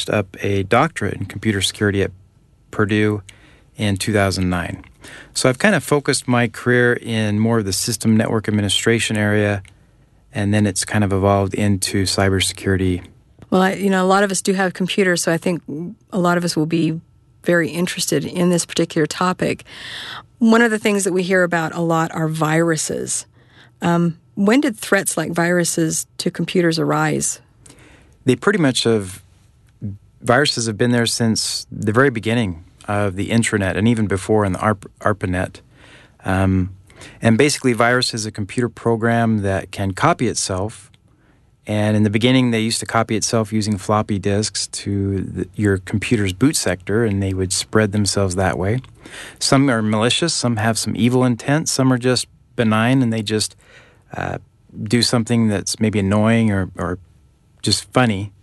finished up a doctorate in computer security at Purdue in 2009. So I've kind of focused my career in more of the system network administration area, and then it's kind of evolved into cybersecurity. Well, a lot of us do have computers, so I think a lot of us will be very interested in this particular topic. One of the things that we hear about a lot are viruses. When did threats like viruses to computers arise? They pretty much viruses have been there since the very beginning of the intranet and even before in the ARPANET. And basically, virus is a computer program that can copy itself. And in the beginning, they used to copy itself using floppy disks to your computer's boot sector, and they would spread themselves that way. Some are malicious, some have some evil intent, some are just benign, and they just do something that's maybe annoying or just funny.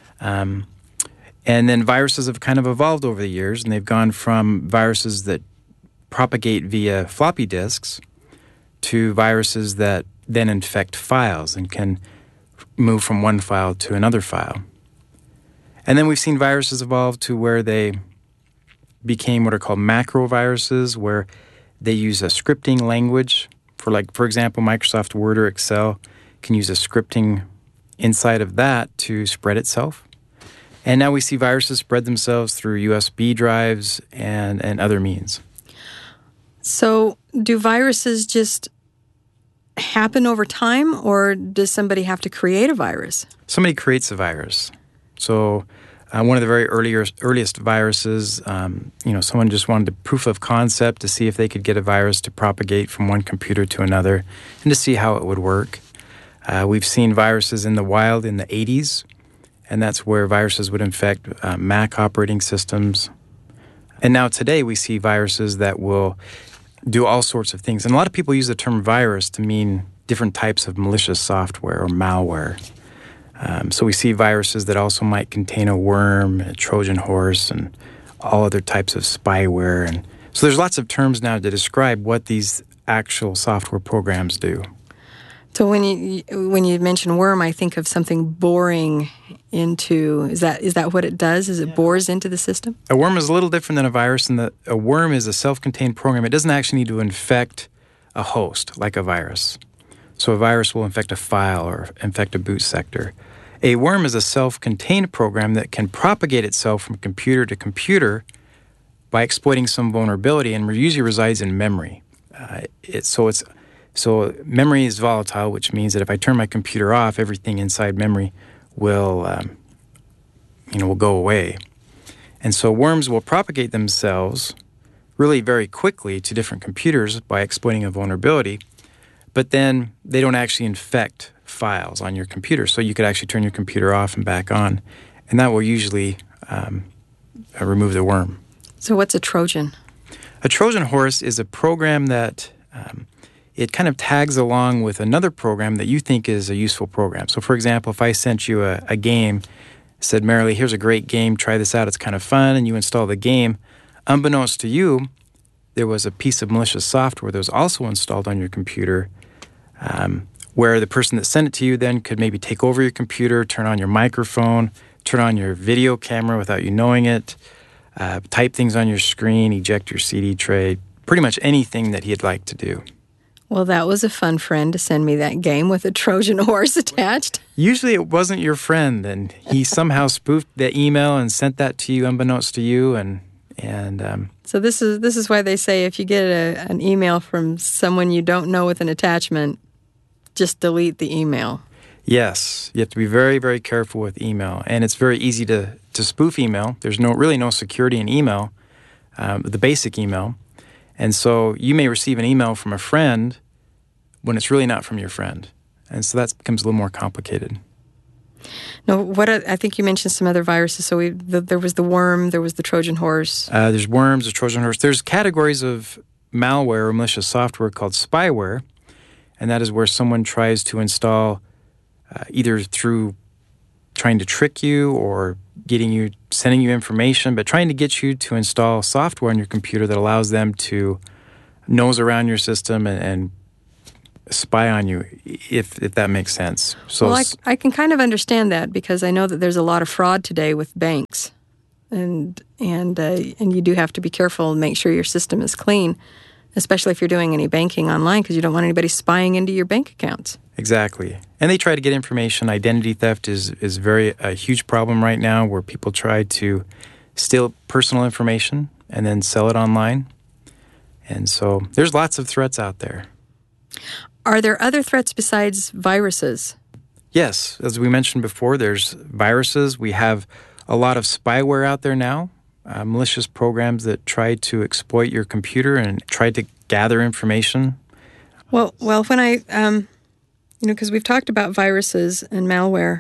And then viruses have kind of evolved over the years, and they've gone from viruses that propagate via floppy disks to viruses that then infect files and can move from one file to another file. And then we've seen viruses evolve to where they became what are called macro viruses, where they use a scripting language. For example, Microsoft Word or Excel can use a scripting inside of that to spread itself. And now we see viruses spread themselves through USB drives and other means. So do viruses just happen over time, or does somebody have to create a virus? Somebody creates a virus. So one of the very earliest viruses, someone just wanted a proof of concept to see if they could get a virus to propagate from one computer to another and to see how it would work. We've seen viruses in the wild in the 80s, and that's where viruses would infect Mac operating systems. And now today we see viruses that will do all sorts of things. And a lot of people use the term virus to mean different types of malicious software or malware. So we see viruses that also might contain a worm, a Trojan horse, and all other types of spyware. And so there's lots of terms now to describe what these actual software programs do. So when you mention worm, I think of something boring into. Is that what it does? Is it bores into the system? A worm is a little different than a virus, and a worm is a self-contained program. It doesn't actually need to infect a host like a virus. So a virus will infect a file or infect a boot sector. A worm is a self-contained program that can propagate itself from computer to computer by exploiting some vulnerability, and usually resides in memory. So memory is volatile, which means that if I turn my computer off, everything inside memory will go away. And so worms will propagate themselves really very quickly to different computers by exploiting a vulnerability, but then they don't actually infect files on your computer. So you could actually turn your computer off and back on, and that will usually remove the worm. So what's a Trojan? A Trojan horse is a program that it kind of tags along with another program that you think is a useful program. So, for example, if I sent you a game, said, Marilee, here's a great game, try this out, it's kind of fun, and you install the game, unbeknownst to you, there was a piece of malicious software that was also installed on your computer, where the person that sent it to you then could maybe take over your computer, turn on your microphone, turn on your video camera without you knowing it, type things on your screen, eject your CD tray, pretty much anything that he'd like to do. Well, that was a fun friend to send me that game with a Trojan horse attached. Usually it wasn't your friend, and he somehow spoofed the email and sent that to you unbeknownst to you. And So this is why they say if you get an email from someone you don't know with an attachment, just delete the email. Yes, you have to be very, very careful with email, and it's very easy to spoof email. There's really no security in email, the basic email. And so you may receive an email from a friend when it's really not from your friend. And so that becomes a little more complicated. Now, I think you mentioned some other viruses. So there was the worm, there was the Trojan horse. There's worms, the Trojan horse. There's categories of malware or malicious software called spyware, and that is where someone tries to install either through trying to trick you or sending you information, but trying to get you to install software on your computer that allows them to nose around your system and spy on you, if that makes sense. So, well, I can kind of understand that because I know that there's a lot of fraud today with banks, and you do have to be careful and make sure your system is clean, especially if you're doing any banking online, because you don't want anybody spying into your bank accounts. Exactly. And they try to get information. Identity theft is a huge problem right now, where people try to steal personal information and then sell it online. And so there's lots of threats out there. Are there other threats besides viruses? Yes. As we mentioned before, there's viruses. We have a lot of spyware out there now, malicious programs that try to exploit your computer and try to gather information. Well, when I, because we've talked about viruses and malware,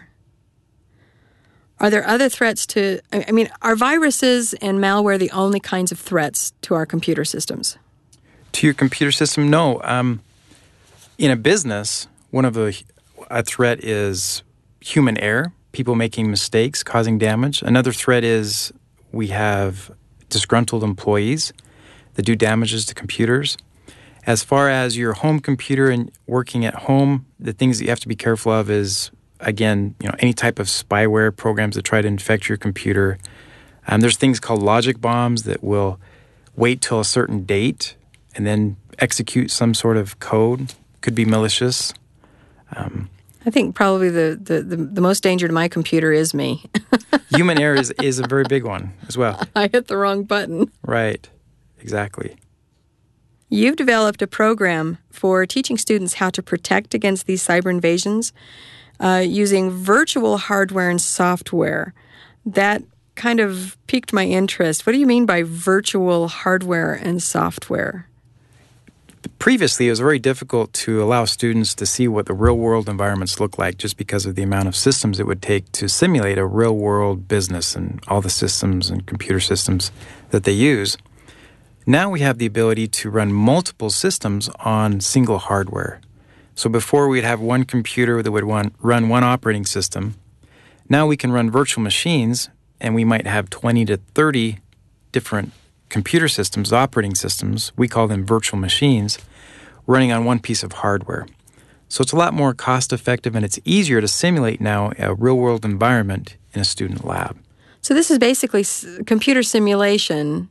are there other threats to, are viruses and malware the only kinds of threats to our computer systems? To your computer system? No. In a business, a threat is human error, people making mistakes, causing damage. Another threat is we have disgruntled employees that do damages to computers. As far as your home computer and working at home, the things that you have to be careful of is, again, any type of spyware programs that try to infect your computer. There's things called logic bombs that will wait till a certain date and then execute some sort of code. Could be malicious. I think probably the most danger to my computer is me. Human error is a very big one as well. I hit the wrong button. Right. Exactly. You've developed a program for teaching students how to protect against these cyber invasions using virtual hardware and software. That kind of piqued my interest. What do you mean by virtual hardware and software? Previously, it was very difficult to allow students to see what the real-world environments look like just because of the amount of systems it would take to simulate a real-world business and all the systems and computer systems that they use. Now we have the ability to run multiple systems on single hardware. So before we'd have one computer that would run one operating system. Now we can run virtual machines, and we might have 20 to 30 different computer systems, operating systems, we call them virtual machines, running on one piece of hardware. So it's a lot more cost-effective, and it's easier to simulate now a real-world environment in a student lab. So this is basically computer simulation,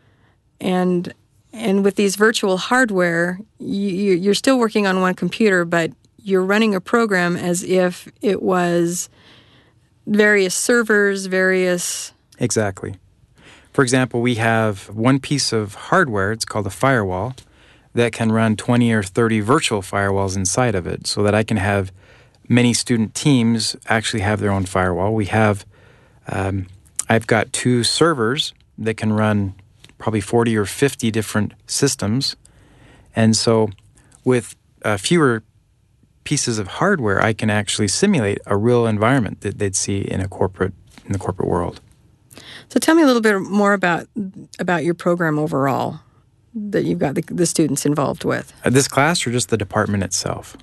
and with these virtual hardware, you're still working on one computer, but you're running a program as if it was various servers, Exactly. For example, we have one piece of hardware, it's called a firewall, that can run 20 or 30 virtual firewalls inside of it, so that I can have many student teams actually have their own firewall. We have, I've got 2 servers that can run probably 40 or 50 different systems. And so with fewer pieces of hardware, I can actually simulate a real environment that they'd see in the corporate world. So tell me a little bit more about your program overall that you've got the students involved with. This class or just the department itself?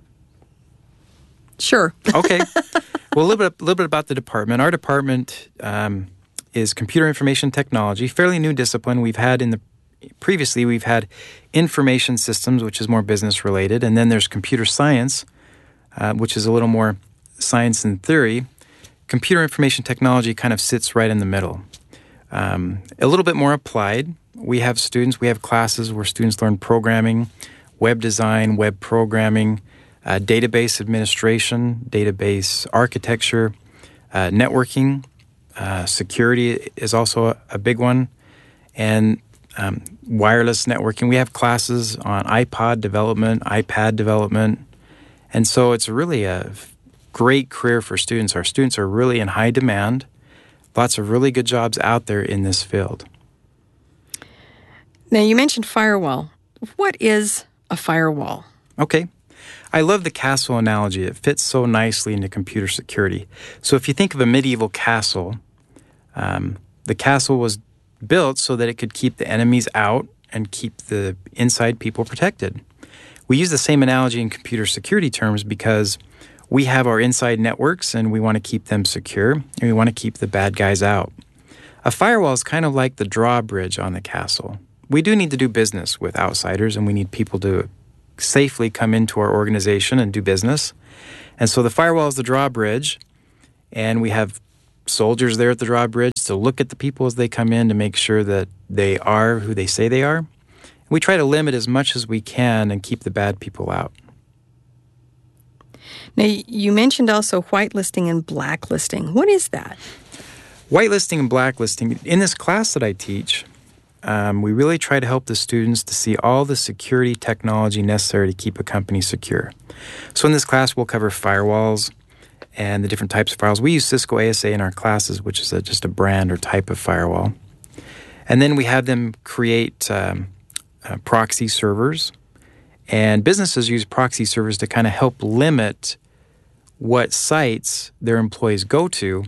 Sure. Okay. Well, a little bit about the department. Our department is computer information technology, fairly new discipline. Previously we've had information systems, which is more business related, and then there's computer science, which is a little more science and theory. Computer information technology kind of sits right in the middle. A little bit more applied. We have classes where students learn programming, web design, web programming, database administration, database architecture, networking, security is also a big one, and wireless networking. We have classes on iPod development, iPad development, and so it's really a great career for students. Our students are really in high demand. Lots of really good jobs out there in this field. Now, you mentioned firewall. What is a firewall? Okay. I love the castle analogy. It fits so nicely into computer security. So if you think of a medieval castle, the castle was built so that it could keep the enemies out and keep the inside people protected. We use the same analogy in computer security terms because we have our inside networks and we want to keep them secure and we want to keep the bad guys out. A firewall is kind of like the drawbridge on the castle. We do need to do business with outsiders and we need people to safely come into our organization and do business. And so the firewall is the drawbridge, and we have soldiers there at the drawbridge to look at the people as they come in to make sure that they are who they say they are. We try to limit as much as we can and keep the bad people out. Now, you mentioned also whitelisting and blacklisting. What is that? Whitelisting and blacklisting. In this class that I teach, we really try to help the students to see all the security technology necessary to keep a company secure. So in this class, we'll cover firewalls and the different types of firewalls. We use Cisco ASA in our classes, which is just a brand or type of firewall. And then we have them create proxy servers. And businesses use proxy servers to kind of help limit what sites their employees go to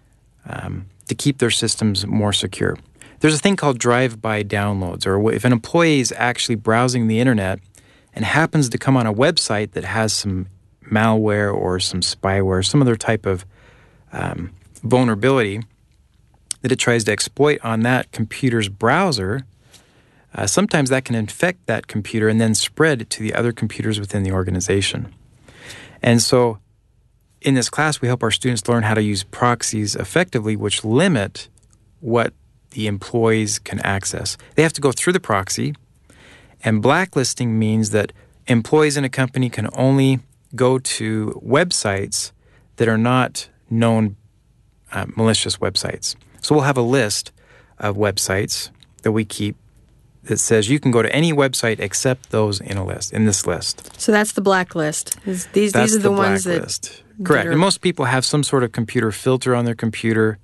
keep their systems more secure. There's a thing called drive-by downloads, or if an employee is actually browsing the internet and happens to come on a website that has some malware or some spyware, some other type of vulnerability that it tries to exploit on that computer's browser, sometimes that can infect that computer and then spread to the other computers within the organization. And so in this class, we help our students learn how to use proxies effectively, which limit what the employees can access. They have to go through the proxy, and blacklisting means that employees in a company can only go to websites that are not known malicious websites. So we'll have a list of websites that we keep that says you can go to any website except those in this list. So that's the blacklist. These are the ones blacklist. Correct. And most people have some sort of computer filter on their computer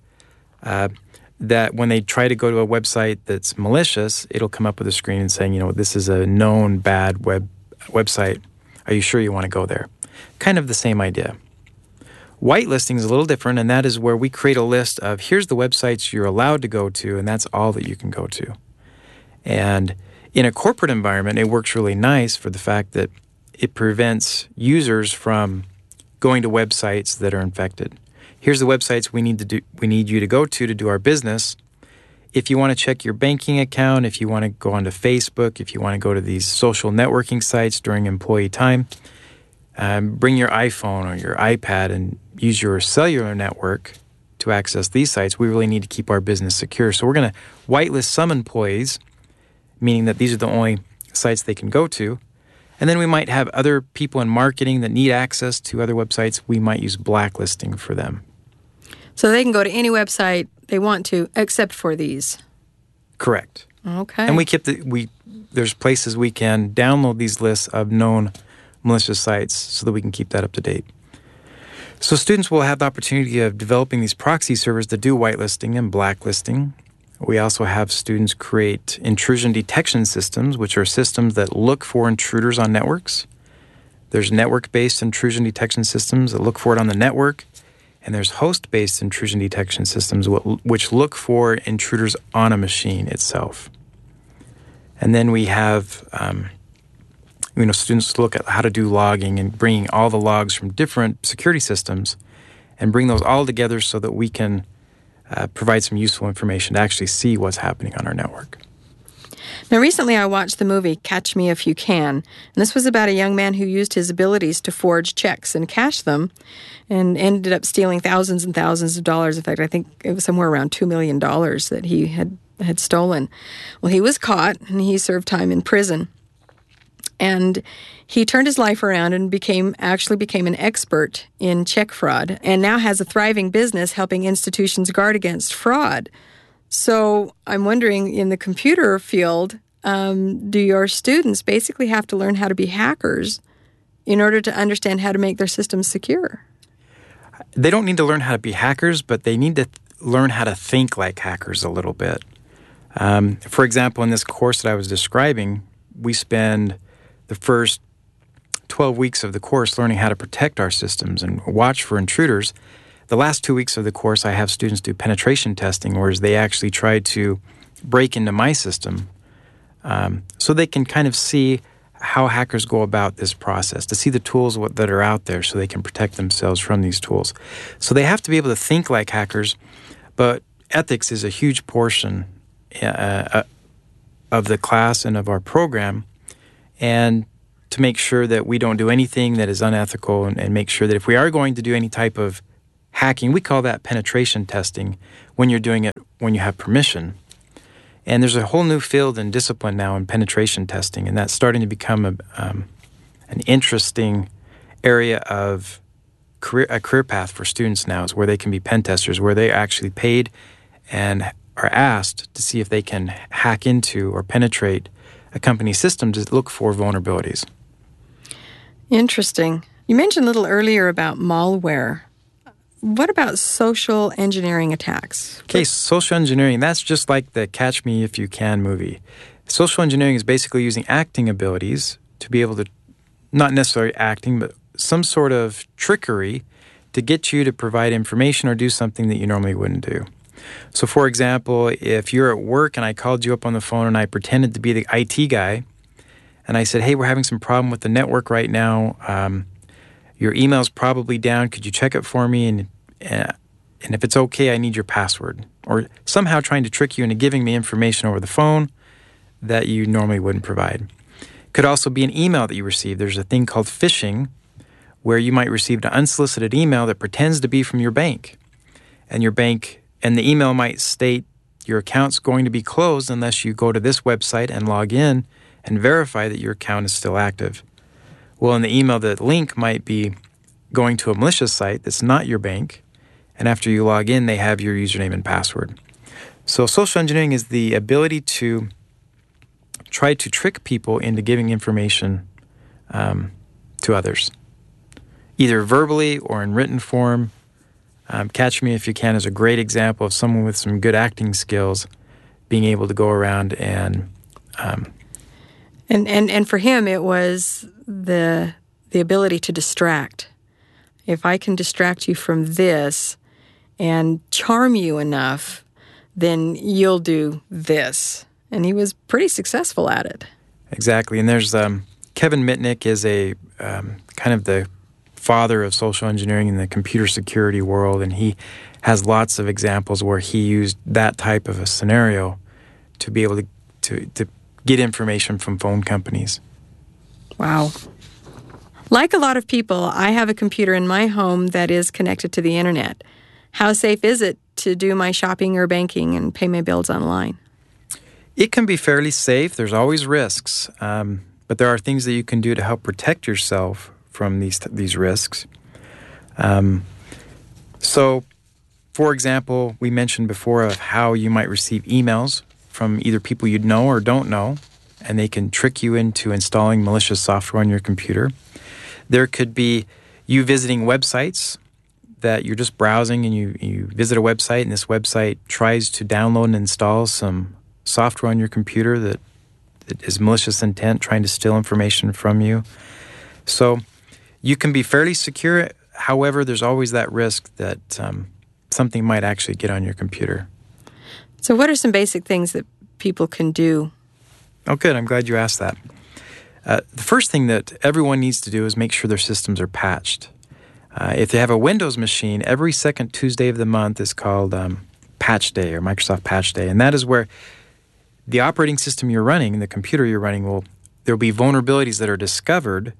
that when they try to go to a website that's malicious, it'll come up with a screen saying, this is a known bad website. Are you sure you want to go there? Kind of the same idea. Whitelisting is a little different, and that is where we create a list of here's the websites you're allowed to go to, and that's all that you can go to. And in a corporate environment, it works really nice for the fact that it prevents users from going to websites that are infected. Here's the websites we need you to go to do our business. If you want to check your banking account, if you want to go onto Facebook, if you want to go to these social networking sites during employee time, bring your iPhone or your iPad and use your cellular network to access these sites. We really need to keep our business secure. So we're going to whitelist some employees, meaning that these are the only sites they can go to. And then we might have other people in marketing that need access to other websites. We might use blacklisting for them. So they can go to any website they want to, except for these. Correct. Okay. And there's places we can download these lists of known malicious sites so that we can keep that up to date. So students will have the opportunity of developing these proxy servers to do whitelisting and blacklisting. We also have students create intrusion detection systems, which are systems that look for intruders on networks. There's network-based intrusion detection systems that look for it on the network, and there's host-based intrusion detection systems which look for intruders on a machine itself. And then we have students look at how to do logging and bringing all the logs from different security systems and bring those all together so that we can provide some useful information to actually see what's happening on our network. Now, recently I watched the movie Catch Me If You Can, and this was about a young man who used his abilities to forge checks and cash them and ended up stealing thousands and thousands of dollars. In fact, I think it was somewhere around $2 million that he had stolen. Well, he was caught, and he served time in prison. And he turned his life around and became an expert in check fraud and now has a thriving business helping institutions guard against fraud. So I'm wondering, in the computer field, do your students basically have to learn how to be hackers in order to understand how to make their systems secure? They don't need to learn how to be hackers, but they need to learn how to think like hackers a little bit. For example, in this course that I was describing, we spend the first 12 weeks of the course learning how to protect our systems and watch for intruders. The last 2 weeks of the course, I have students do penetration testing, whereas they actually try to break into my system so they can kind of see how hackers go about this process, to see the tools that are out there so they can protect themselves from these tools. So they have to be able to think like hackers, but ethics is a huge portion of the class and of our program. And to make sure that we don't do anything that is unethical and make sure that if we are going to do any type of hacking, we call that penetration testing when you're doing it when you have permission. And there's a whole new field and discipline now in penetration testing, and that's starting to become an interesting area of a career path for students now, is where they can be pen testers, where they're actually paid and are asked to see if they can hack into or penetrate a company's system to look for vulnerabilities. Interesting. You mentioned a little earlier about malware. What about social engineering attacks? Okay, social engineering, that's just like the Catch Me If You Can movie. Social engineering is basically using acting abilities to be able to, not necessarily acting, but some sort of trickery to get you to provide information or do something that you normally wouldn't do. So, for example, if you're at work and I called you up on the phone and I pretended to be the IT guy, and I said, hey, we're having some problem with the network right now. Your email's probably down. Could you check it for me? And if it's okay, I need your password. Or somehow trying to trick you into giving me information over the phone that you normally wouldn't provide. Could also be an email that you receive. There's a thing called phishing, where you might receive an unsolicited email that pretends to be from your bank. And the email might state your account's going to be closed unless you go to this website and log in and verify that your account is still active. Well, in the email, the link might be going to a malicious site that's not your bank, and after you log in, they have your username and password. So social engineering is the ability to try to trick people into giving information to others, either verbally or in written form. Catch Me If You Can is a great example of someone with some good acting skills being able to go around and for him, it was the ability to distract. If I can distract you from this and charm you enough, then you'll do this. And he was pretty successful at it. Exactly. And there's Kevin Mitnick is a kind of the father of social engineering in the computer security world, and he has lots of examples where he used that type of a scenario to be able to get information from phone companies. Wow. Like a lot of people, I have a computer in my home that is connected to the internet. How safe is it to do my shopping or banking and pay my bills online? It can be fairly safe. There's always risks, but there are things that you can do to help protect yourself from these risks. So, for example, we mentioned before of how you might receive emails from either people you know or don't know, and they can trick you into installing malicious software on your computer. There could be you visiting websites that you're just browsing, and you visit a website, and this website tries to download and install some software on your computer that is malicious intent, trying to steal information from you. So you can be fairly secure. However, there's always that risk that something might actually get on your computer. So what are some basic things that people can do? Oh, good. I'm glad you asked that. The first thing that everyone needs to do is make sure their systems are patched. If they have a Windows machine, every second Tuesday of the month is called Patch Day or Microsoft Patch Day. And that is where the operating system you're running, the computer you're running, there'll be vulnerabilities that are discovered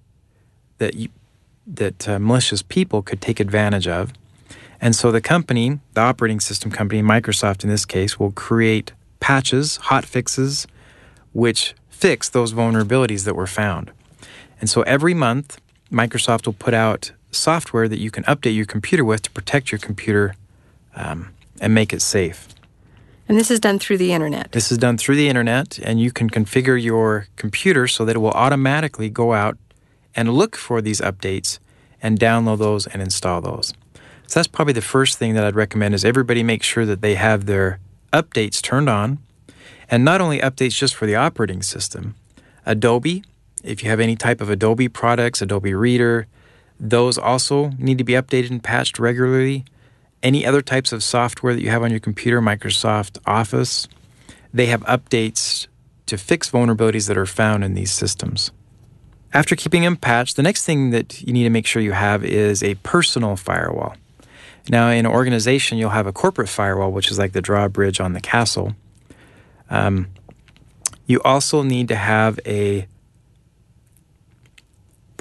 that malicious people could take advantage of. And so the company, the operating system company, Microsoft in this case, will create patches, hot fixes, which fix those vulnerabilities that were found. And so every month, Microsoft will put out software that you can update your computer with to protect your computer and make it safe. And this is done through the internet? This is done through the internet, and you can configure your computer so that it will automatically go out and look for these updates and download those and install those. So that's probably the first thing that I'd recommend is everybody make sure that they have their updates turned on. And not only updates just for the operating system. Adobe, if you have any type of Adobe products, Adobe Reader, those also need to be updated and patched regularly. Any other types of software that you have on your computer, Microsoft Office, they have updates to fix vulnerabilities that are found in these systems. After keeping them patched, the next thing that you need to make sure you have is a personal firewall. Now, in an organization, you'll have a corporate firewall, which is like the drawbridge on the castle. You also need to have a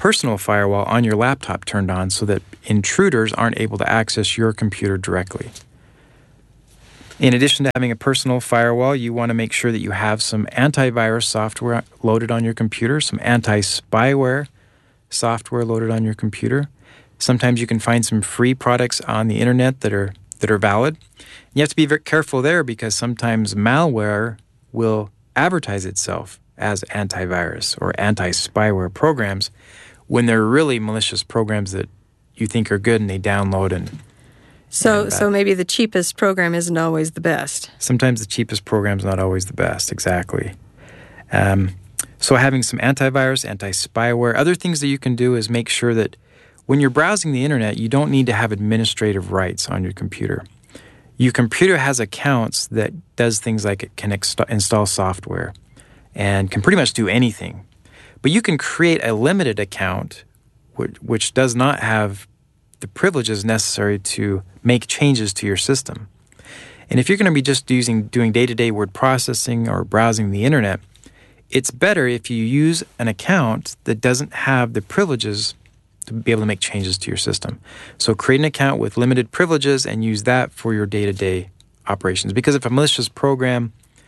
personal firewall on your laptop turned on so that intruders aren't able to access your computer directly. In addition to having a personal firewall, you want to make sure that you have some antivirus software loaded on your computer, some anti-spyware software loaded on your computer. Sometimes you can find some free products on the internet that are valid. You have to be very careful there because sometimes malware will advertise itself as antivirus or anti-spyware programs when they're really malicious programs that you think are good and they download and So maybe the cheapest program isn't always the best. Sometimes the cheapest program is not always the best, exactly. So having some antivirus, anti-spyware, other things that you can do is make sure that when you're browsing the internet, you don't need to have administrative rights on your computer. Your computer has accounts that does things like it can install software and can pretty much do anything. But you can create a limited account which does not have the privileges necessary to make changes to your system. And if you're going to be just doing day-to-day word processing or browsing the internet, it's better if you use an account that doesn't have the privileges to be able to make changes to your system. So create an account with limited privileges and use that for your day-to-day operations. Because if a malicious program,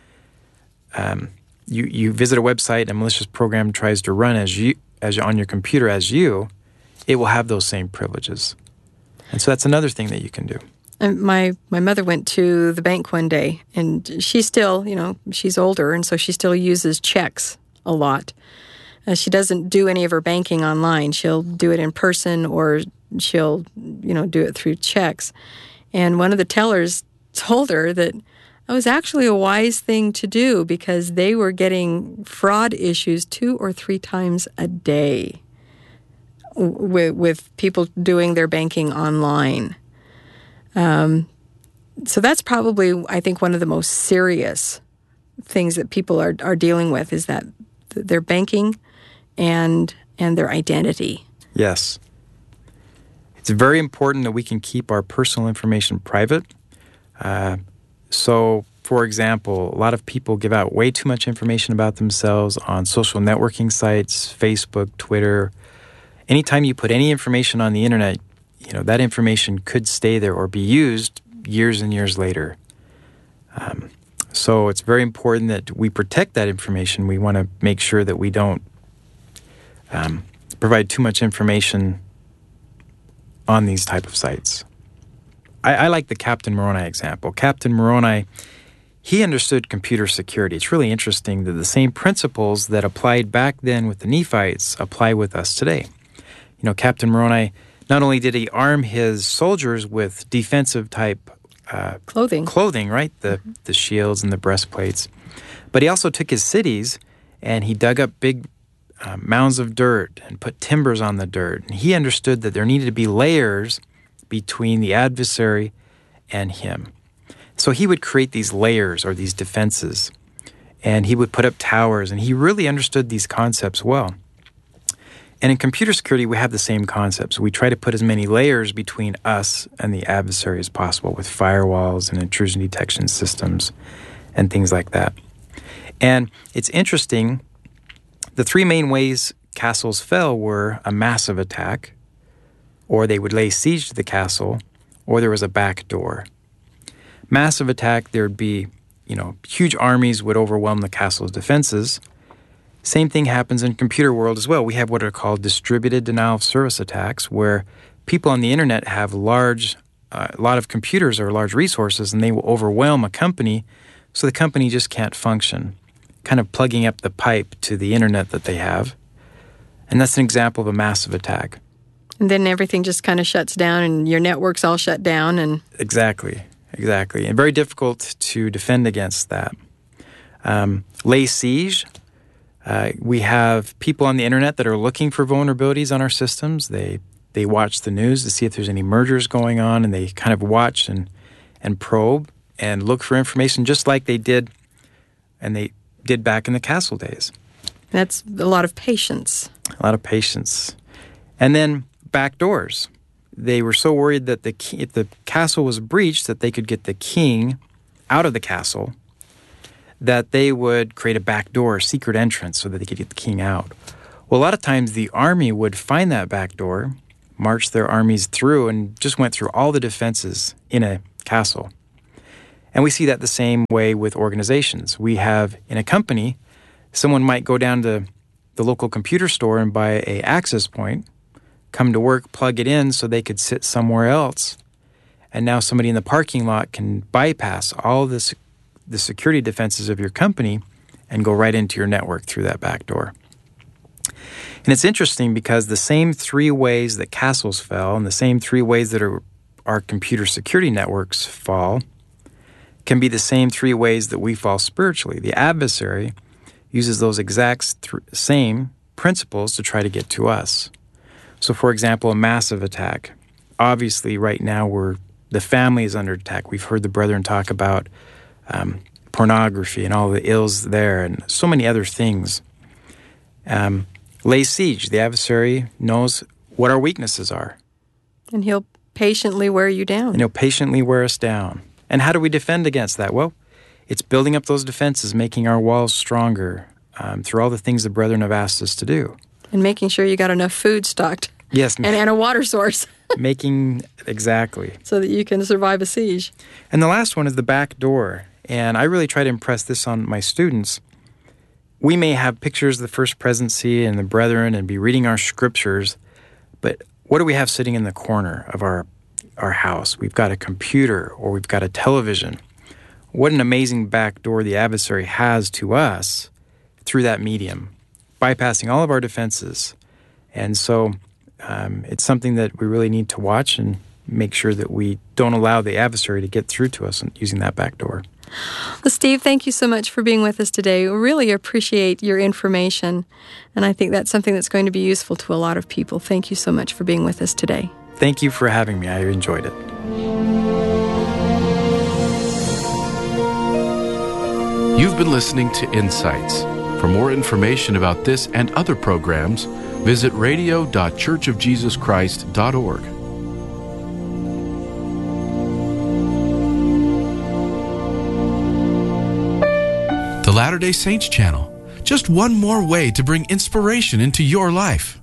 you visit a website and a malicious program tries to run as on your computer as you, it will have those same privileges. And so that's another thing that you can do. And my mother went to the bank one day, and she still, she's older, and so she still uses checks a lot. She doesn't do any of her banking online. She'll do it in person, or she'll, do it through checks. And one of the tellers told her that it was actually a wise thing to do because they were getting fraud issues 2 or 3 times a day with people doing their banking online. So that's probably, I think, one of the most serious things that people are dealing with is that their banking and their identity. Yes. It's very important that we can keep our personal information private. So, for example, a lot of people give out way too much information about themselves on social networking sites, Facebook, Twitter. Anytime you put any information on the internet, that information could stay there or be used years and years later. So it's very important that we protect that information. We want to make sure that we don't provide too much information on these type of sites. I like the Captain Moroni example. Captain Moroni, he understood computer security. It's really interesting that the same principles that applied back then with the Nephites apply with us today. Captain Moroni, not only did he arm his soldiers with defensive type clothing, right? The shields and the breastplates. But he also took his cities and he dug up big mounds of dirt and put timbers on the dirt. And he understood that there needed to be layers between the adversary and him. So he would create these layers or these defenses, and he would put up towers, and he really understood these concepts well. And in computer security, we have the same concepts. We try to put as many layers between us and the adversary as possible with firewalls and intrusion detection systems and things like that. And it's interesting, the 3 main ways castles fell were a massive attack, or they would lay siege to the castle, or there was a back door. Massive attack, there would be, huge armies would overwhelm the castle's defenses. Same thing happens in computer world as well. We have what are called distributed denial of service attacks, where people on the internet have a lot of computers or large resources, and they will overwhelm a company, so the company just can't function, kind of plugging up the pipe to the internet that they have. And that's an example of a massive attack. And then everything just kind of shuts down, and your network's all shut down. And Exactly. And very difficult to defend against that. Lay siege. We have people on the internet that are looking for vulnerabilities on our systems. They watch the news to see if there's any mergers going on, and they kind of watch and probe and look for information just like they did back in the castle days. That's a lot of patience. And then back doors. They were so worried that if the castle was breached, that they could get the king out of the castle, that they would create a back door, secret entrance, so that they could get the king out. Well, a lot of times the Army would find that back door, march their armies through, and just went through all the defenses in a castle. And we see that the same way with organizations. We have, in a company, someone might go down to the local computer store and buy an access point, come to work, plug it in so they could sit somewhere else. And now somebody in the parking lot can bypass all the security defenses of your company and go right into your network through that back door. And it's interesting because the same 3 ways that castles fell and the same 3 ways that our computer security networks fall can be the same 3 ways that we fall spiritually. The adversary uses those exact same principles to try to get to us. So, for example, a massive attack. Obviously, right now, the family is under attack. We've heard the brethren talk about pornography and all the ills there and so many other things. Lay siege. The adversary knows what our weaknesses are. And he'll patiently wear you down. And he'll patiently wear us down. And how do we defend against that? Well, it's building up those defenses, making our walls stronger through all the things the brethren have asked us to do. And making sure you got enough food stocked. Yes. And a water source. Exactly. So that you can survive a siege. And the last one is the back door. And I really try to impress this on my students. We may have pictures of the first presidency and the brethren and be reading our scriptures, but what do we have sitting in the corner of our house? We've got a computer or we've got a television. What an amazing back door the adversary has to us through that medium, bypassing all of our defenses. And so it's something that we really need to watch and make sure that we don't allow the adversary to get through to us using that back door. Well, Steve, thank you so much for being with us today. We really appreciate your information, and I think that's something that's going to be useful to a lot of people. Thank you so much for being with us today. Thank you for having me. I enjoyed it. You've been listening to Insights. For more information about this and other programs, visit radio.churchofjesuschrist.org. The Latter-day Saints Channel. Just one more way to bring inspiration into your life.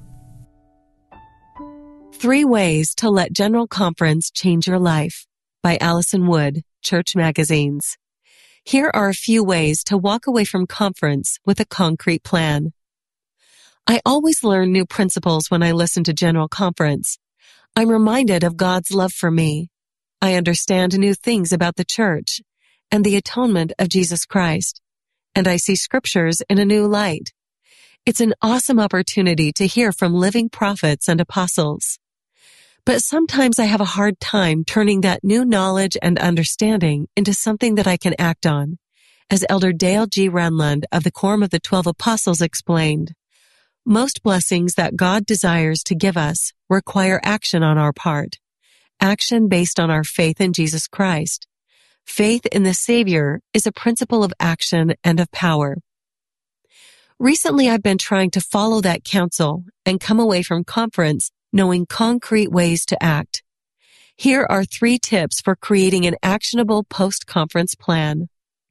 3 Ways to Let General Conference Change Your Life by Allison Wood, Church Magazines. Here are a few ways to walk away from conference with a concrete plan. I always learn new principles when I listen to General Conference. I'm reminded of God's love for me. I understand new things about the church and the atonement of Jesus Christ. And I see scriptures in a new light. It's an awesome opportunity to hear from living prophets and apostles. But sometimes I have a hard time turning that new knowledge and understanding into something that I can act on. As Elder Dale G. Renlund of the Quorum of the 12 Apostles explained, most blessings that God desires to give us require action on our part, action based on our faith in Jesus Christ. Faith in the Savior is a principle of action and of power. Recently, I've been trying to follow that counsel and come away from conference knowing concrete ways to act. Here are 3 tips for creating an actionable post-conference plan.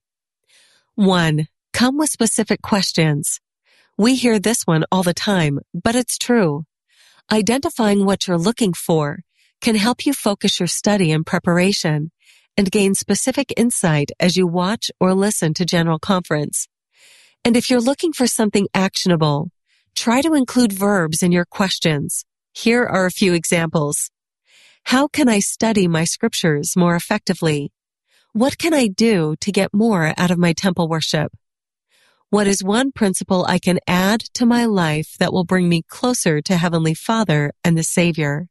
1. Come with specific questions. We hear this one all the time, but it's true. Identifying what you're looking for can help you focus your study and preparation and gain specific insight as you watch or listen to General Conference. And if you're looking for something actionable, try to include verbs in your questions. Here are a few examples. How can I study my scriptures more effectively? What can I do to get more out of my temple worship? What is one principle I can add to my life that will bring me closer to Heavenly Father and the Savior?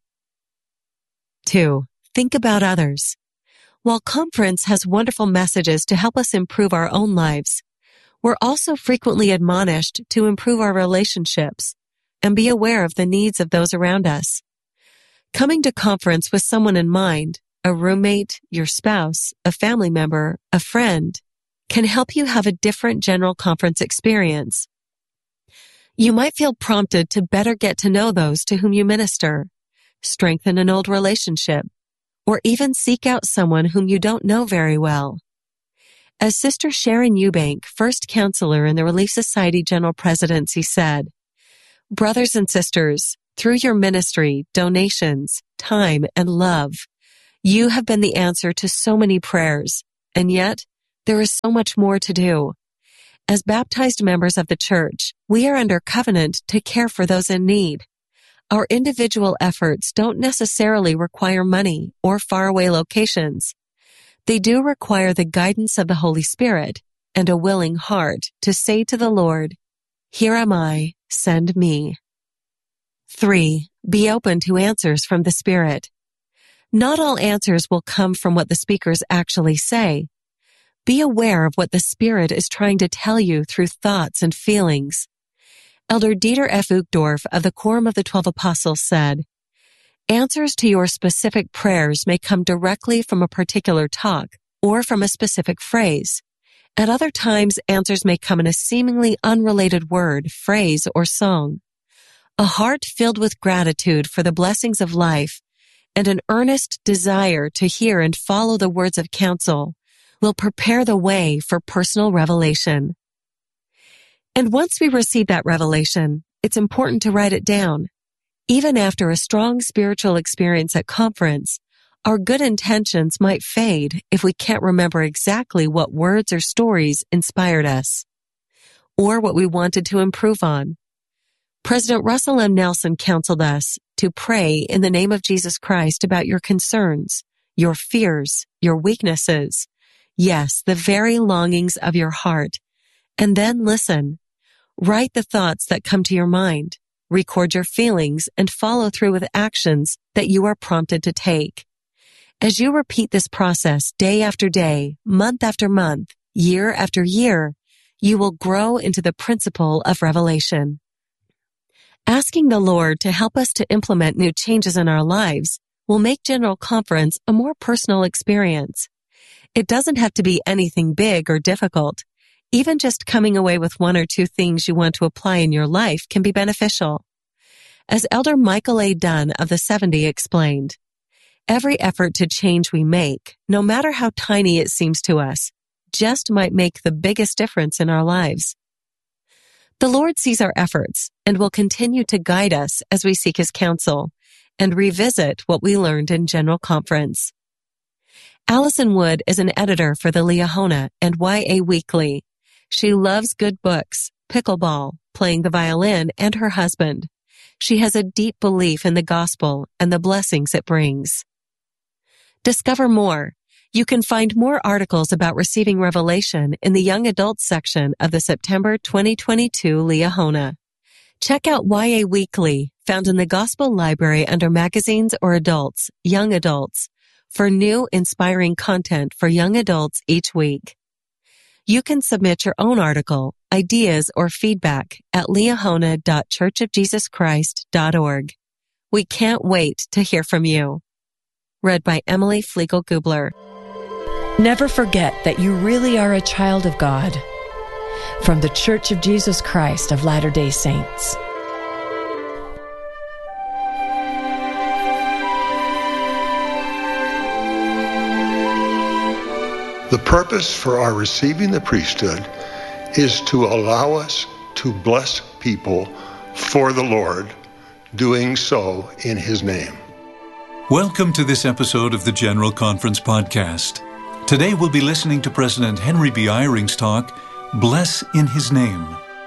2. Think about others. While conference has wonderful messages to help us improve our own lives, we're also frequently admonished to improve our relationships and be aware of the needs of those around us. Coming to conference with someone in mind, a roommate, your spouse, a family member, a friend, can help you have a different General Conference experience. You might feel prompted to better get to know those to whom you minister, strengthen an old relationship, or even seek out someone whom you don't know very well. As Sister Sharon Eubank, first counselor in the Relief Society General Presidency, said, Brothers and sisters, through your ministry, donations, time, and love, you have been the answer to so many prayers, and yet there is so much more to do. As baptized members of the church, we are under covenant to care for those in need. Our individual efforts don't necessarily require money or faraway locations. They do require the guidance of the Holy Spirit and a willing heart to say to the Lord, "Here am I, send me." 3. Be open to answers from the Spirit. Not all answers will come from what the speakers actually say. Be aware of what the Spirit is trying to tell you through thoughts and feelings. Elder Dieter F. Uchtdorf of the Quorum of the 12 Apostles said, "Answers to your specific prayers may come directly from a particular talk or from a specific phrase. At other times, answers may come in a seemingly unrelated word, phrase, or song. A heart filled with gratitude for the blessings of life and an earnest desire to hear and follow the words of counsel will prepare the way for personal revelation." And once we receive that revelation, it's important to write it down. Even after a strong spiritual experience at conference, our good intentions might fade if we can't remember exactly what words or stories inspired us, or what we wanted to improve on. President Russell M. Nelson counseled us to pray in the name of Jesus Christ about your concerns, your fears, your weaknesses, yes, the very longings of your heart, and then listen. Write the thoughts that come to your mind, record your feelings, and follow through with actions that you are prompted to take. As you repeat this process day after day, month after month, year after year, you will grow into the principle of revelation. Asking the Lord to help us to implement new changes in our lives will make General Conference a more personal experience. It doesn't have to be anything big or difficult. Even just coming away with 1 or 2 things you want to apply in your life can be beneficial. As Elder Michael A. Dunn of the 70 explained, every effort to change we make, no matter how tiny it seems to us, just might make the biggest difference in our lives. The Lord sees our efforts and will continue to guide us as we seek His counsel and revisit what we learned in General Conference. Allison Wood is an editor for the Liahona and YA Weekly. She loves good books, pickleball, playing the violin, and her husband. She has a deep belief in the gospel and the blessings it brings. Discover more. You can find more articles about receiving revelation in the Young Adults section of the September 2022 Liahona. Check out YA Weekly, found in the Gospel Library under Magazines or Adults, Young Adults, for new, inspiring content for young adults each week. You can submit your own article, ideas, or feedback at liahona.churchofjesuschrist.org. We can't wait to hear from you. Read by Emily Flegel-Gubler. Never forget that you really are a child of God. From the Church of Jesus Christ of Latter-day Saints. The purpose for our receiving the priesthood is to allow us to bless people for the Lord, doing so in His name. Welcome to this episode of the General Conference Podcast. Today we'll be listening to President Henry B. Eyring's talk, Bless in His Name.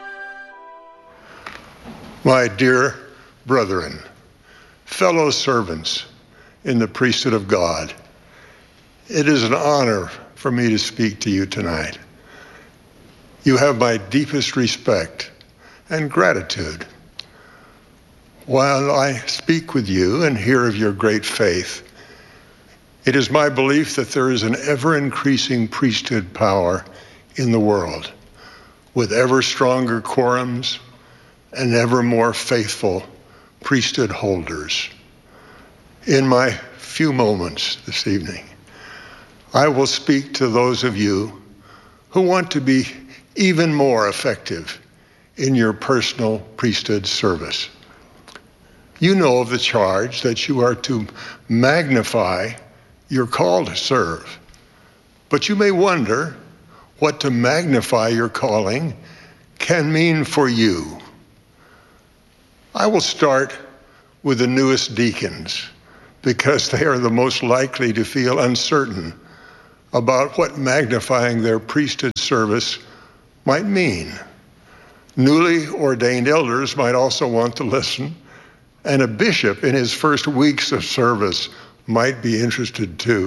My dear brethren, fellow servants in the priesthood of God, it is an honor for me to speak to you tonight. You have my deepest respect and gratitude. While I speak with you and hear of your great faith, it is my belief that there is an ever-increasing priesthood power in the world, with ever stronger quorums and ever more faithful priesthood holders. In my few moments this evening, I will speak to those of you who want to be even more effective in your personal priesthood service. You know of the charge that you are to magnify your call to serve, but you may wonder what to magnify your calling can mean for you. I will start with the newest deacons because they are the most likely to feel uncertain about what magnifying their priesthood service might mean. Newly ordained elders might also want to listen, and a bishop in his first weeks of service might be interested too.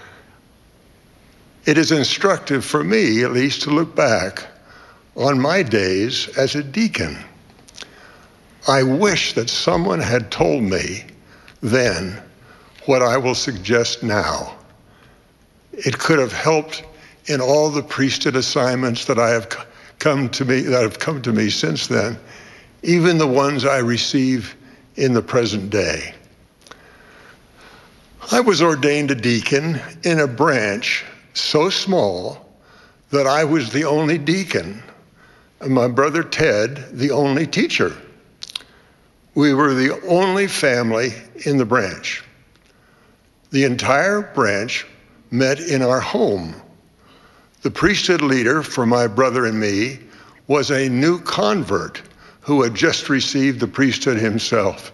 It is instructive for me, at least, to look back on my days as a deacon. I wish that someone had told me then what I will suggest now. It could have helped in all the priesthood assignments that have come to me since then, even the ones I receive in the present day. I was ordained a deacon in a branch so small that I was the only deacon, and my brother Ted the only teacher. We were the only family in the branch. The entire branch met in our home. The priesthood leader for my brother and me was a new convert who had just received the priesthood himself.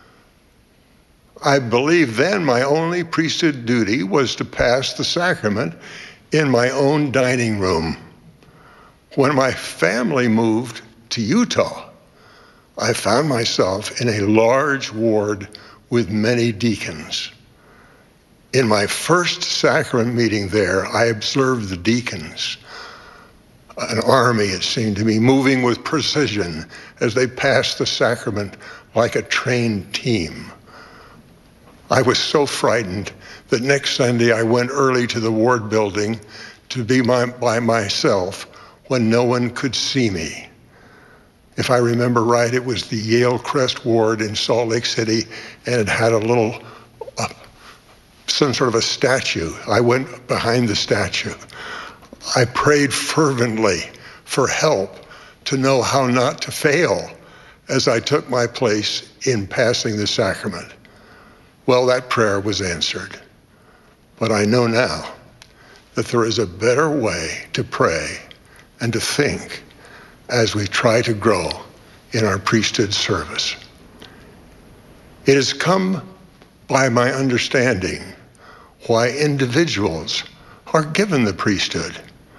I believe then my only priesthood duty was to pass the sacrament in my own dining room. When my family moved to Utah, I found myself in a large ward with many deacons. In my first sacrament meeting there, I observed the deacons, an army, it seemed to me, moving with precision as they passed the sacrament like a trained team. I was so frightened that next Sunday I went early to the ward building to be by myself when no one could see me. If I remember right, it was the Yale Crest Ward in Salt Lake City, and it had a little some sort of a statue. I went behind the statue. I prayed fervently for help to know how not to fail as I took my place in passing the sacrament. Well, that prayer was answered. But I know now that there is a better way to pray and to think as we try to grow in our priesthood service. It has come by my understanding why individuals are given the priesthood.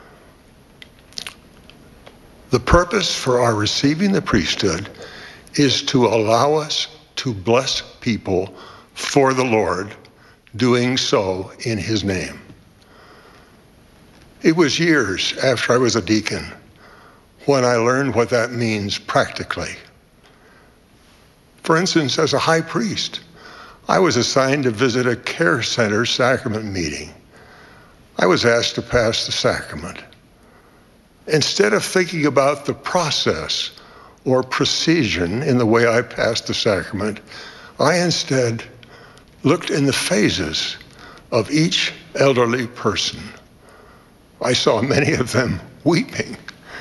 The purpose for our receiving the priesthood is to allow us to bless people for the Lord, doing so in His name. It was years after I was a deacon when I learned what that means practically. For instance, as a high priest, I was assigned to visit a care center sacrament meeting. I was asked to pass the sacrament. Instead of thinking about the process or precision in the way I passed the sacrament, I instead looked in the phases of each elderly person. I saw many of them weeping.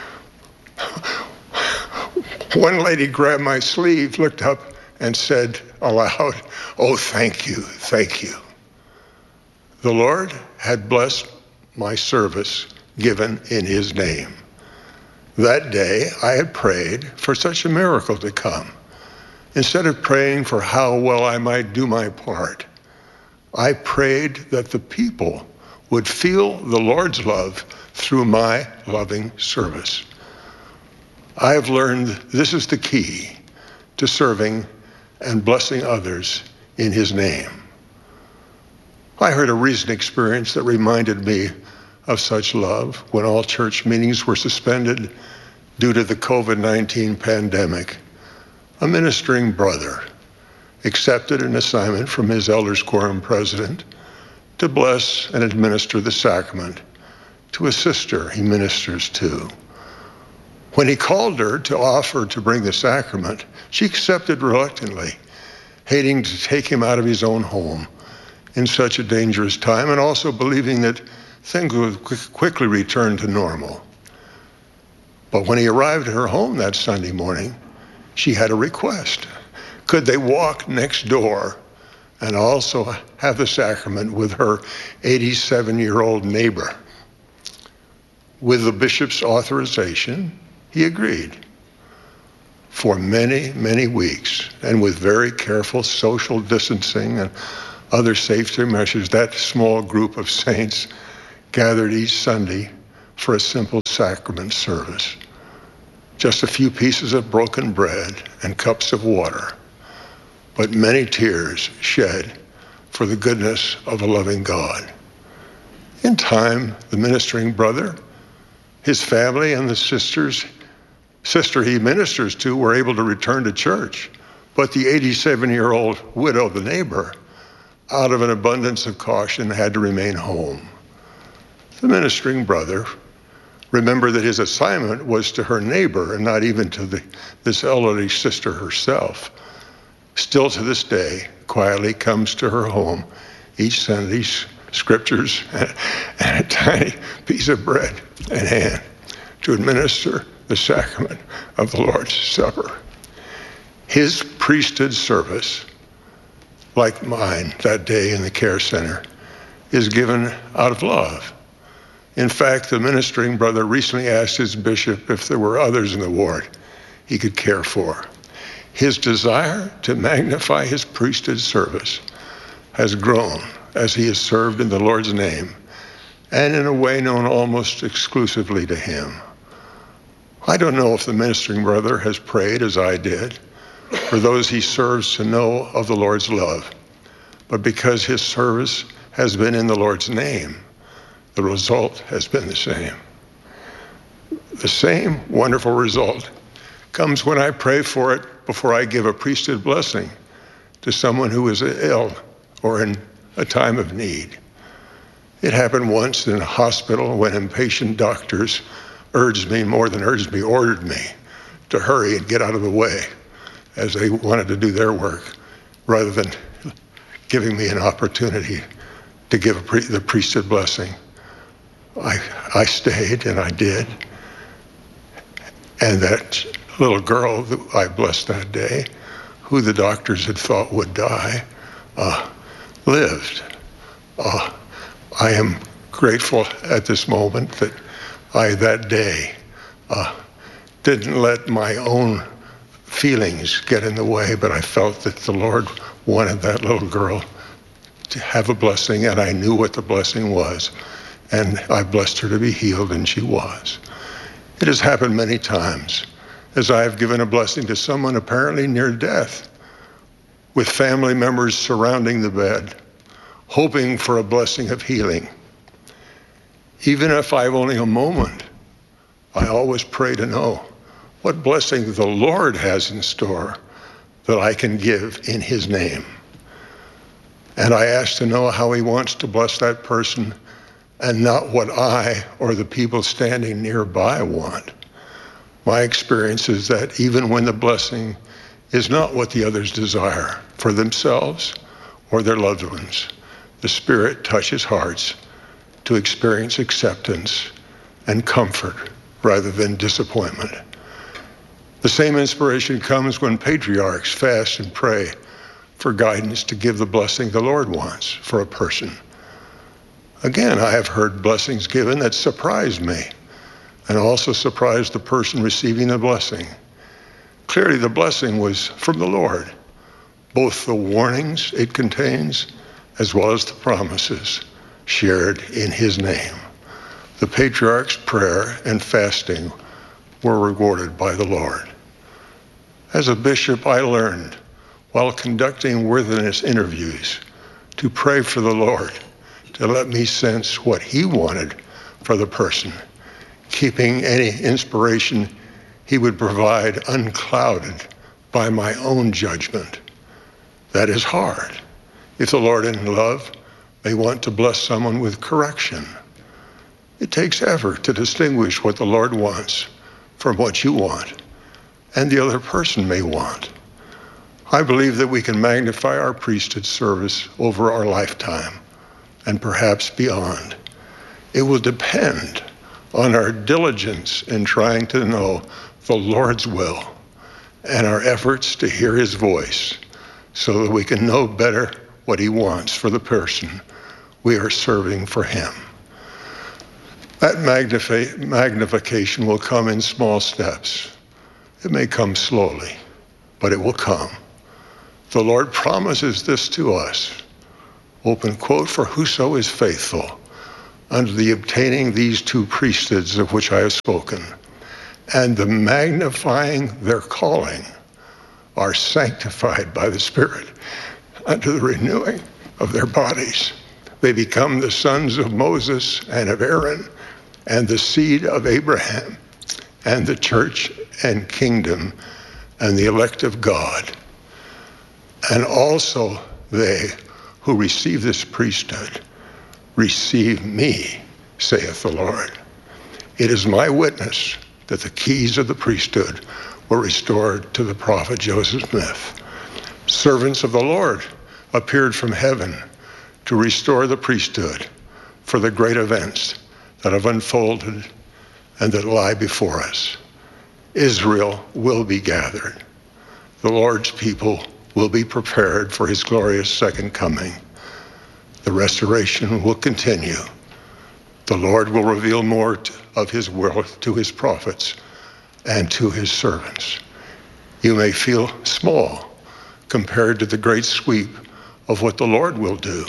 One lady grabbed my sleeve, looked up, and said aloud, "Oh, thank you, thank you." The Lord had blessed my service given in His name. That day, I had prayed for such a miracle to come. Instead of praying for how well I might do my part, I prayed that the people would feel the Lord's love through my loving service. I have learned this is the key to serving and blessing others in His name. I heard a recent experience that reminded me of such love when all church meetings were suspended due to the COVID-19 pandemic. A ministering brother accepted an assignment from his elders quorum president to bless and administer the sacrament to a sister he ministers to. When he called her to offer to bring the sacrament, she accepted reluctantly, hating to take him out of his own home in such a dangerous time, and also believing that things would quickly return to normal. But when he arrived at her home that Sunday morning, she had a request. Could they walk next door and also have the sacrament with her 87-year-old neighbor? With the bishop's authorization, he agreed. for many, many weeks, and with very careful social distancing and other safety measures, that small group of saints gathered each Sunday for a simple sacrament service. Just a few pieces of broken bread and cups of water, but many tears shed for the goodness of a loving God. In time, the ministering brother, his family, and the sister he ministers to were able to return to church, but the 87-year-old widow, the neighbor, out of an abundance of caution, had to remain home. The ministering brother remembered that his assignment was to her neighbor and not even to this elderly sister herself. Still to this day, quietly comes to her home each Sunday, scriptures and a tiny piece of bread in hand to administer the sacrament of the Lord's Supper. His priesthood service, like mine that day in the care center, is given out of love. In fact, the ministering brother recently asked his bishop if there were others in the ward he could care for. His desire to magnify his priesthood service has grown as he has served in the Lord's name and in a way known almost exclusively to him. I don't know if the ministering brother has prayed as I did for those he serves to know of the Lord's love, but because his service has been in the Lord's name, the result has been the same. The same wonderful result comes when I pray for it before I give a priesthood blessing to someone who is ill or in a time of need. It happened once in a hospital when impatient doctors ordered me to hurry and get out of the way as they wanted to do their work rather than giving me an opportunity to give the priesthood blessing. I stayed, and I did. And that little girl that I blessed that day, who the doctors had thought would die, lived. I am grateful at this moment that I, that day, didn't let my own feelings get in the way, but I felt that the Lord wanted that little girl to have a blessing, and I knew what the blessing was. And I blessed her to be healed, and she was. It has happened many times as I have given a blessing to someone apparently near death, with family members surrounding the bed, hoping for a blessing of healing. Even if I have only a moment, I always pray to know what blessing the Lord has in store that I can give in his name. And I ask to know how he wants to bless that person and not what I or the people standing nearby want. My experience is that even when the blessing is not what the others desire for themselves or their loved ones, the Spirit touches hearts to experience acceptance and comfort rather than disappointment. The same inspiration comes when patriarchs fast and pray for guidance to give the blessing the Lord wants for a person. Again, I have heard blessings given that surprised me and also surprised the person receiving the blessing. Clearly, the blessing was from the Lord, both the warnings it contains as well as the promises shared in his name. The patriarch's prayer and fasting were rewarded by the Lord. As a bishop, I learned while conducting worthiness interviews to pray for the Lord to let me sense what he wanted for the person, keeping any inspiration he would provide unclouded by my own judgment. That is hard if the Lord in love may want to bless someone with correction. It takes effort to distinguish what the Lord wants from what you want and the other person may want. I believe that we can magnify our priesthood service over our lifetime and perhaps beyond. It will depend on our diligence in trying to know the Lord's will and our efforts to hear his voice so that we can know better what he wants for the person we are serving for him. That magnification will come in small steps It may come slowly, but it will come. The Lord promises this to us. Open quote, "For whoso is faithful unto the obtaining these two priesthoods of which I have spoken, and the magnifying their calling, are sanctified by the Spirit unto the renewing of their bodies. They become the sons of Moses and of Aaron, and the seed of Abraham, and the church and kingdom, and the elect of God. And also they who receive this priesthood receive me, saith the Lord. It is my witness that the keys of the priesthood were restored to the prophet Joseph Smith. Servants of the Lord appeared from heaven to restore the priesthood for the great events that have unfolded and that lie before us. Israel will be gathered. The Lord's people will be prepared for his glorious second coming. The restoration will continue. The Lord will reveal more of his will to his prophets and to his servants. You may feel small compared to the great sweep of what the Lord will do.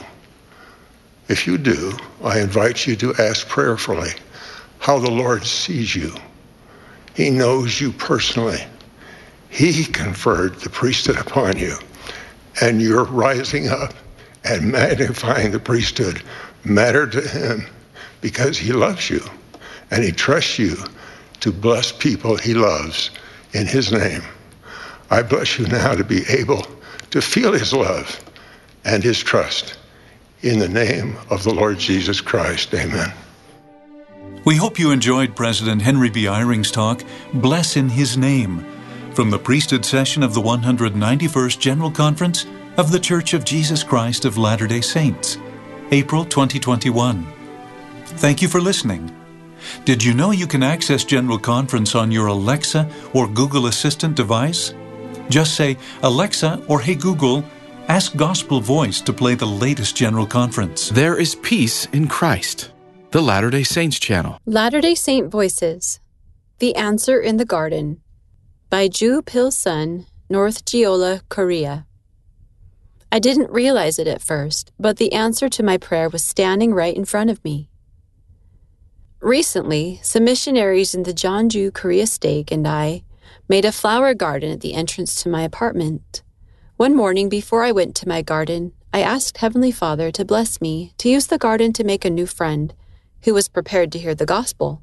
If you do, I invite you to ask prayerfully how the Lord sees you. He knows you personally. He conferred the priesthood upon you, and you're rising up and magnifying the priesthood matter to him because he loves you and he trusts you to bless people he loves in his name. I bless you now to be able to feel his love and his trust in the name of the Lord Jesus Christ. Amen. We hope you enjoyed President Henry B. Eyring's talk, Bless in His Name, from the priesthood session of the 191st General Conference of the Church of Jesus Christ of Latter-day Saints, April 2021. Thank you for listening. Did you know you can access General Conference on your Alexa or Google Assistant device? Just say, "Alexa," or "Hey Google, ask Gospel Voice to play the latest General Conference." There is peace in Christ. The Latter-day Saints channel. Latter-day Saint Voices. The Answer in the Garden by Ju Pil Sun, North Jeolla, Korea. I didn't realize it at first, but the answer to my prayer was standing right in front of me. Recently, some missionaries in the Jeonju, Korea Stake and I made a flower garden at the entrance to my apartment. One morning before I went to my garden, I asked Heavenly Father to bless me to use the garden to make a new friend who was prepared to hear the gospel.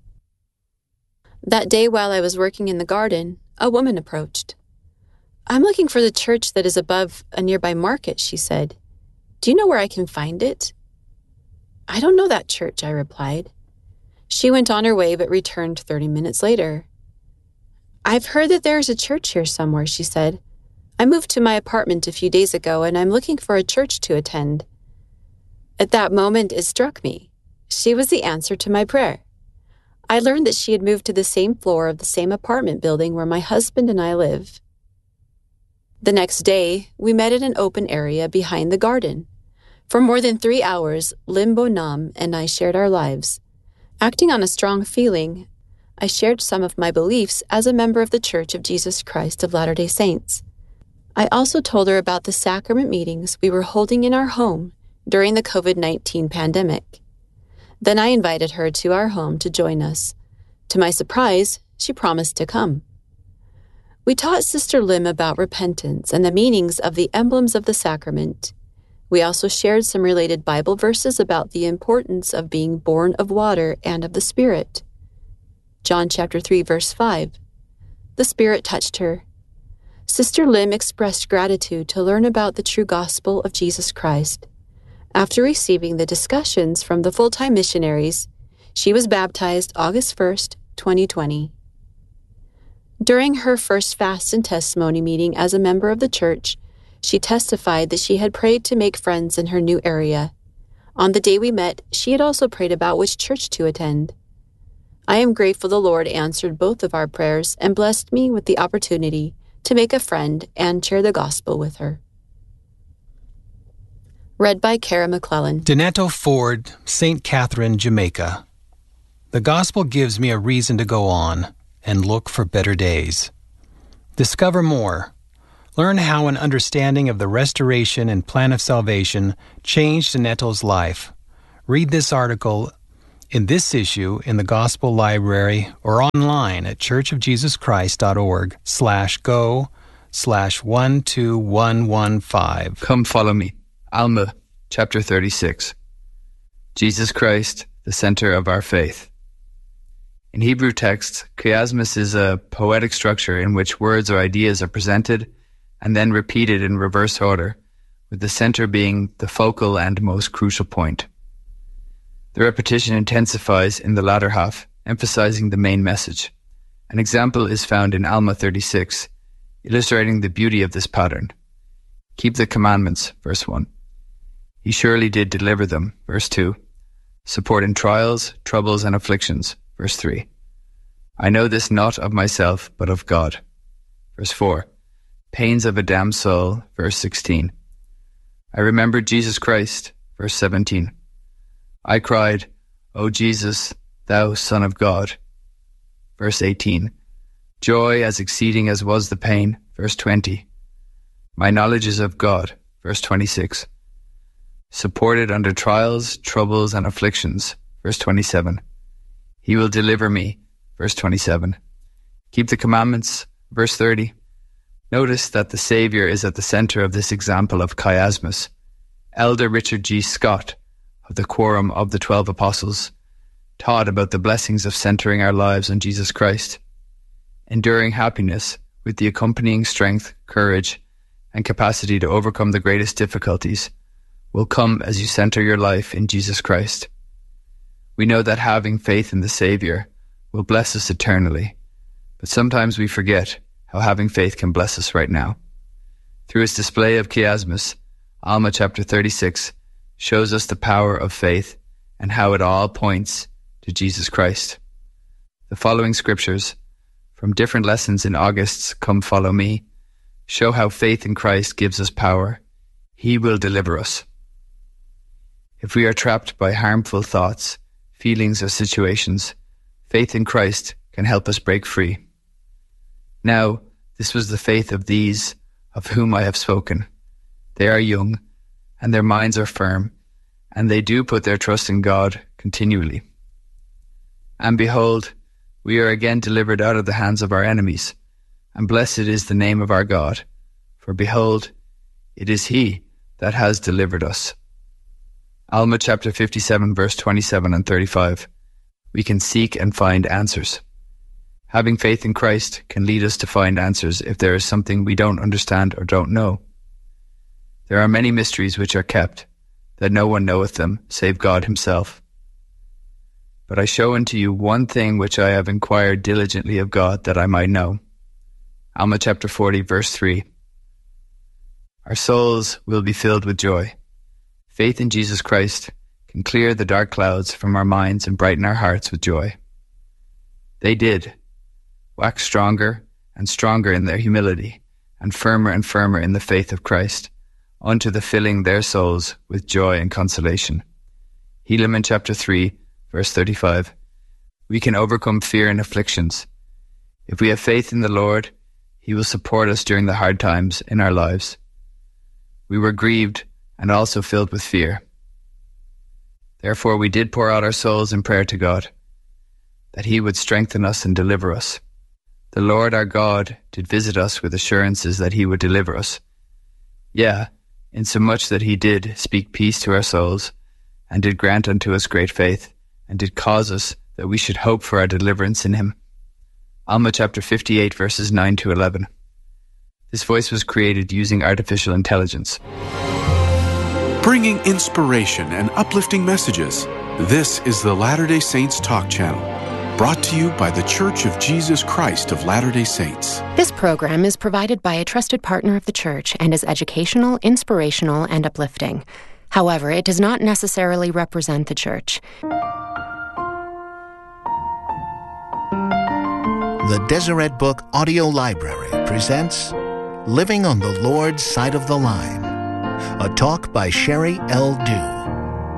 That day while I was working in the garden, a woman approached. "I'm looking for the church that is above a nearby market," she said. "Do you know where I can find it?" "I don't know that church," I replied. She went on her way but returned 30 minutes later. "I've heard that there is a church here somewhere," she said. "I moved to my apartment a few days ago and I'm looking for a church to attend." At that moment, it struck me. She was the answer to my prayer. I learned that she had moved to the same floor of the same apartment building where my husband and I live. The next day, we met in an open area behind the garden. For more than 3 hours, Lim Bo Nam and I shared our lives. Acting on a strong feeling, I shared some of my beliefs as a member of the Church of Jesus Christ of Latter-day Saints. I also told her about the sacrament meetings we were holding in our home during the COVID-19 pandemic. Then I invited her to our home to join us. To my surprise, she promised to come. We taught Sister Lim about repentance and the meanings of the emblems of the sacrament. We also shared some related Bible verses about the importance of being born of water and of the Spirit. John chapter 3, verse 5. The Spirit touched her. Sister Lim expressed gratitude to learn about the true gospel of Jesus Christ. After receiving the discussions from the full-time missionaries, she was baptized August 1st, 2020. During her first fast and testimony meeting as a member of the church, she testified that she had prayed to make friends in her new area. On the day we met, she had also prayed about which church to attend. I am grateful the Lord answered both of our prayers and blessed me with the opportunity to make a friend and share the gospel with her. Read by Kara McClellan. Donato Ford, St. Catherine, Jamaica. The gospel gives me a reason to go on and look for better days. Discover more. Learn how an understanding of the restoration and plan of salvation changed Aneto's life. Read this article in this issue in the Gospel Library or online at churchofjesuschrist.org/go/12115. Come follow me. Alma, chapter 36. Jesus Christ, the center of our faith. In Hebrew texts, chiasmus is a poetic structure in which words or ideas are presented and then repeated in reverse order, with the center being the focal and most crucial point. The repetition intensifies in the latter half, emphasizing the main message. An example is found in Alma 36, illustrating the beauty of this pattern. Keep the commandments, verse 1. He surely did deliver them, verse 2. Support in trials, troubles, and afflictions, verse 3. I know this not of myself, but of God, verse 4. Pains of a damned soul, verse 16. I remembered Jesus Christ, verse 17. I cried, O Jesus, thou Son of God. Verse 18. Joy as exceeding as was the pain. Verse 20. My knowledge is of God. Verse 26. Supported under trials, troubles, and afflictions. Verse 27. He will deliver me. Verse 27. Keep the commandments. Verse 30. Notice that the Savior is at the center of this example of chiasmus. Elder Richard G. Scott, of the Quorum of the 12 Apostles, taught about the blessings of centering our lives on Jesus Christ. Enduring happiness with the accompanying strength, courage, and capacity to overcome the greatest difficulties will come as you center your life in Jesus Christ. We know that having faith in the Savior will bless us eternally, but sometimes we forget how having faith can bless us right now. Through its display of chiasmus, Alma chapter 36 shows us the power of faith and how it all points to Jesus Christ. The following scriptures, from different lessons in August's Come Follow Me, show how faith in Christ gives us power. He will deliver us. If we are trapped by harmful thoughts, feelings, or situations, faith in Christ can help us break free. Now, this was the faith of these of whom I have spoken. They are young, and their minds are firm, and they do put their trust in God continually. And behold, we are again delivered out of the hands of our enemies, and blessed is the name of our God. For behold, it is He that has delivered us. Alma chapter 57, verse 27 and 35. We can seek and find answers. Having faith in Christ can lead us to find answers if there is something we don't understand or don't know. There are many mysteries which are kept, that no one knoweth them, save God himself. But I show unto you one thing which I have inquired diligently of God, that I might know. Alma chapter 40, verse 3. Our souls will be filled with joy. Faith in Jesus Christ can clear the dark clouds from our minds and brighten our hearts with joy. They did wax stronger and stronger in their humility, and firmer in the faith of Christ, unto the filling their souls with joy and consolation. Helaman chapter 3, verse 35. We can overcome fear and afflictions. If we have faith in the Lord, He will support us during the hard times in our lives. We were grieved and also filled with fear. Therefore we did pour out our souls in prayer to God, that He would strengthen us and deliver us. The Lord our God did visit us with assurances that He would deliver us. Yea, insomuch that He did speak peace to our souls, and did grant unto us great faith, and did cause us that we should hope for our deliverance in Him. Alma chapter 58, verses 9 to 11. This voice was created using artificial intelligence. Bringing inspiration and uplifting messages, this is the Latter-day Saints Talk Channel, brought to you by the Church of Jesus Christ of Latter-day Saints. This program is provided by a trusted partner of the Church and is educational, inspirational, and uplifting. However, it does not necessarily represent the Church. The Deseret Book Audio Library presents Living on the Lord's Side of the Line, a talk by Sherry L. Dew.